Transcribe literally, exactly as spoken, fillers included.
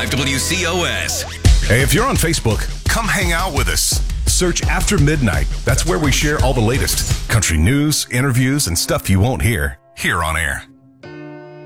five W C O S. Hey, if you're on Facebook, come hang out with us. Search After Midnight. That's where we share all the latest country news, interviews, and stuff you won't hear here on air.